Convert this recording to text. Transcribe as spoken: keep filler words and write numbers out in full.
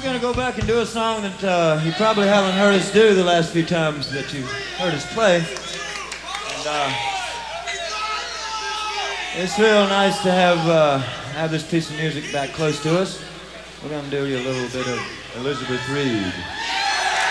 we're going to go back and do a song that uh, you probably haven't heard us do the last few times that you've heard us play. And uh, it's real nice to have, uh, have this piece of music back close to us. We're going to do you a little bit of Elizabeth Reed.